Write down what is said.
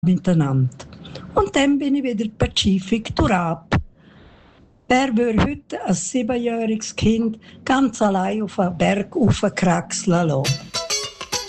miteinander. Und dann bin ich wieder Pazifik durchab. Wer würde heute ein 7-jähriges Kind ganz allein auf einen Berg raufkraxeln lassen?